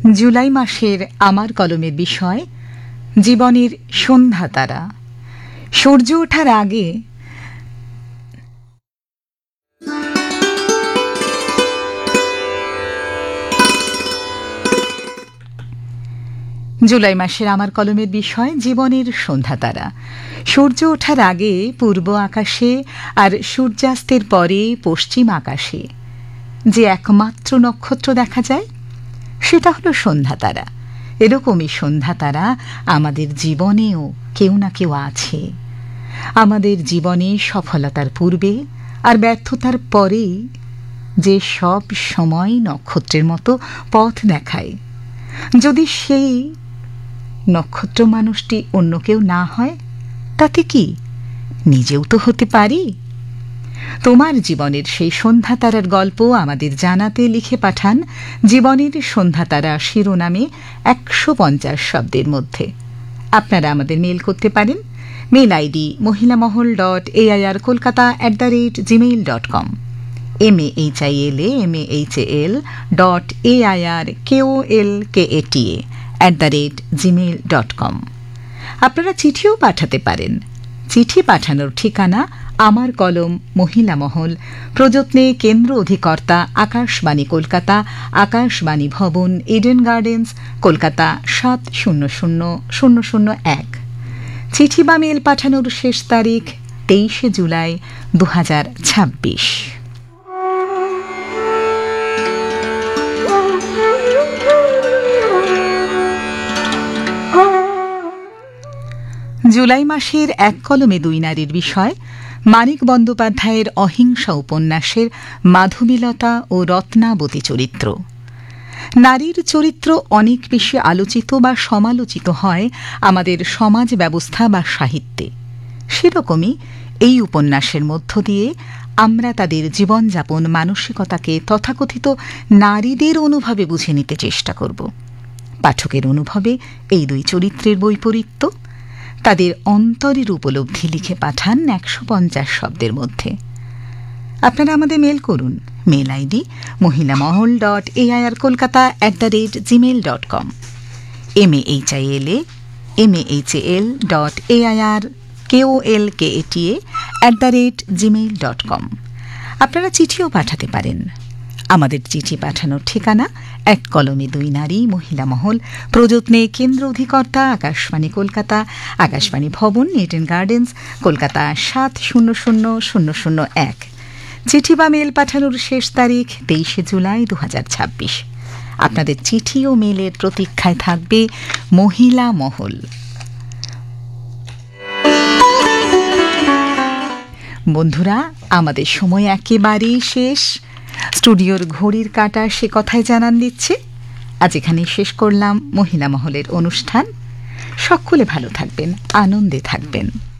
জুলাই মাসের আমার কলমের বিষয় জীবনের সন্ধ্যা তারা। সূর্য ওঠার আগে জুলাই মাসের আমার কলমের বিষয় জীবনের সন্ধ্যা তারা। সূর্য ওঠার আগে পূর্ব আকাশে আর সূর্যাস্তের পরে পশ্চিম আকাশে যে একমাত্র নক্ষত্র দেখা যায় সেটা হলো সন্ধ্যা তারা। এরকমই সন্ধ্যা তারা আমাদের জীবনেও কেউ না কেউ আছে। আমাদের জীবনে সফলতার পূর্বে আর ব্যর্থতার পরে যে সব সময় নক্ষত্রের মতো পথ দেখায়। যদি সেই নক্ষত্র মানুষটি অন্য কেউ না হয় তাতে কি নিজেও তো হতে পারি। তোমার জীবনের সেই সন্ধ্যা তারার গল্প আমাদের জানাতে লিখে পাঠান জীবনের সন্ধ্যা তারা শিরোনামে ১৫০ শব্দের মধ্যে। আপনারা আমাদের মেল করতে পারেন। Mail ID mahilamahal.airkolkata@gmail.com mahilamahal.airkolkata@gmail.com। আপনারা চিঠিও পাঠাতে পারেন। চিঠি পাঠানোর ঠিকানা আমার কলম, মহিলা মহল, প্রযত্নে কেন্দ্র অধিকর্তা, আকাশবাণী কলকাতা, আকাশবাণী ভবন, ইডেন গার্ডেন্স, কলকাতা ৭০০০০১। চিঠি বা মেল পাঠানোর শেষ তারিখ ২৩ জুলাই ২০২৬। জুলাই মাসের এক কলমে দুই নারীর বিষয় মানিক বন্দ্যোপাধ্যায়ের অহিংসা উপন্যাসের মাধবীলতা ও রত্নাবতী চরিত্র। নারীর চরিত্র অনেক বেশি আলোচিত বা সমালোচিত হয় আমাদের সমাজ ব্যবস্থা বা সাহিত্যে। সেরকমই এই উপন্যাসের মধ্য দিয়ে আমরা তাদের জীবনযাপন, মানসিকতাকে তথাকথিত নারীদের অনুভবে বুঝে নিতে চেষ্টা করব। পাঠকের অনুভবে এই দুই চরিত্রের বৈপরীত্য, তাদের অন্তরের উপলব্ধি লিখে পাঠান ১৫০ শব্দের মধ্যে। আপনারা আমাদের মেল করুন। Mail ID mahilamahal.airkolkata@gmail.com mahal@airkolkata@gmail.com। আপনারা চিঠিও পাঠাতে পারেন। আমাদের চিঠি পাঠানোর ঠিকানা এক কলমে দুই নারী, মহিলা মহল, প্রযত্নে কেন্দ্র অধিকর্তা, আকাশবাণী কলকাতা, আকাশবাণী ভবন, ইডেন গার্ডেন্স, কলকাতা ৭০০০০১। চিঠি বা মেল পাঠানোর শেষ তারিখ ২৩ জুলাই ২০২৬। আপনাদের চিঠি ও মেলের প্রতীক্ষায় থাকবে মহিলা মহল। বন্ধুরা, আমাদের সময় একেবারেই শেষ। স্টুডিওর ঘড়ির কাঁটা সে কথাই জানান দিচ্ছে। আজ এখানেই শেষ করলাম মহিলা মহলের অনুষ্ঠান। সকলে ভালো থাকবেন, আনন্দে থাকবেন।